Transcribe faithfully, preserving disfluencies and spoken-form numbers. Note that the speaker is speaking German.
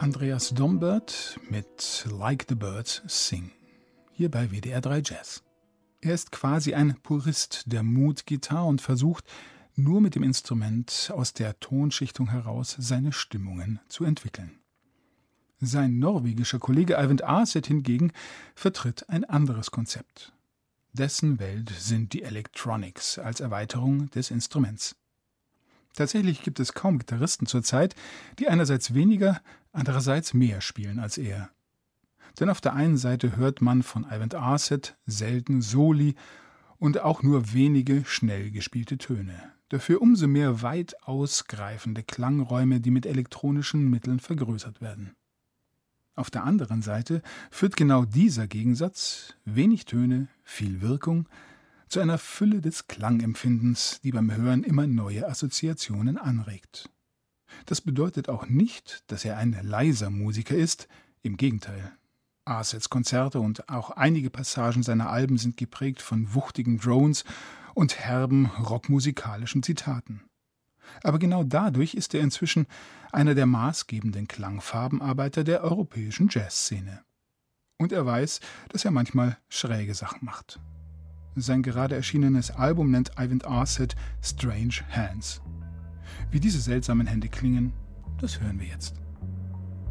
Andreas Dombert mit Like the Birds Sing, hier bei W D R drei Jazz. Er ist quasi ein Purist der Mood-Gitarre und versucht, nur mit dem Instrument aus der Tonschichtung heraus seine Stimmungen zu entwickeln. Sein norwegischer Kollege Eyvind Aarseth hingegen vertritt ein anderes Konzept. Dessen Welt sind die Electronics als Erweiterung des Instruments. Tatsächlich gibt es kaum Gitarristen zurzeit, die einerseits weniger, andererseits mehr spielen als er. Denn auf der einen Seite hört man von Eyvind Aarseth selten Soli und auch nur wenige schnell gespielte Töne. Dafür umso mehr weit ausgreifende Klangräume, die mit elektronischen Mitteln vergrößert werden. Auf der anderen Seite führt genau dieser Gegensatz, wenig Töne, viel Wirkung, zu einer Fülle des Klangempfindens, die beim Hören immer neue Assoziationen anregt. Das bedeutet auch nicht, dass er ein leiser Musiker ist, im Gegenteil. Aarseths Konzerte und auch einige Passagen seiner Alben sind geprägt von wuchtigen Drones und herben rockmusikalischen Zitaten. Aber genau dadurch ist er inzwischen einer der maßgebenden Klangfarbenarbeiter der europäischen Jazzszene. Und er weiß, dass er manchmal schräge Sachen macht. Sein gerade erschienenes Album nennt Eyvind Aarseth Strange Hands. Wie diese seltsamen Hände klingen, das hören wir jetzt.